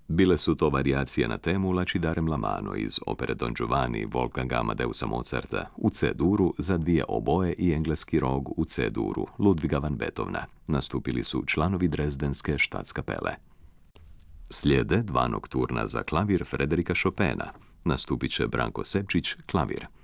Bile su to varijacije na temu Lacidare Mlamano iz opere Don Giovanni Wolfganga Amadeusa Mozarta u C-duru za dvije oboje i engleski rog u C-duru Ludviga van Beethovena. Nastupili su članovi Dresdenske Staatskapele. Slijede dva nokturna za klavir Frederika Chopina. Nastupit će Branko Sepčić, klavir.